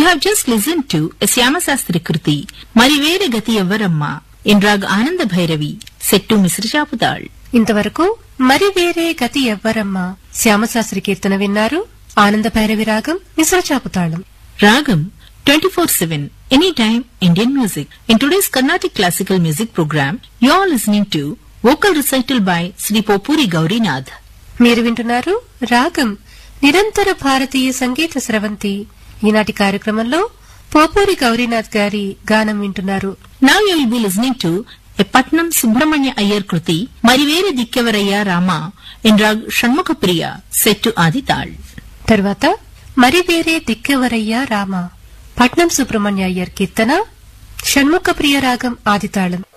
You have just listened to a Syamasastri Kruti, Marivere Gati Yavvaramma, in Rag Ananda Bhairavi, set to Misra Chapudal. ఇంతవరకు మరి వేరే గతి ఎవ్వరమ్మ శ్యామశాస్త్రి కీర్తన విన్నారు. ఆనంద భైరవి రాగం మిశ్ర చాపుతాళం. Ragam 24/7, anytime Indian music. In today's Carnatic classical music program, you are listening to vocal recital by Sri Popuri Gaurinath. మీరు వింటున్నారు రాగం నిరంతర భారతీయ సంగీత స్రవంతి. ఈనాటి కార్యక్రమంలో పోపూరి గౌరీనాథ్ గారి గానం వింటున్నారు. Now you will be listening to a Patnam Subramanya Iyer Kruti, Marivere Dikkavaraya Rama, in Rag Shanmukhpriya, set to Adital. తర్వాత మరి వేరే దిక్కెవరయ్యా రామ, పట్నం సుబ్రహ్మణ్య అయ్యర్ కీర్తన, షణ్ముఖ ప్రియ రాగం ఆదితాళం.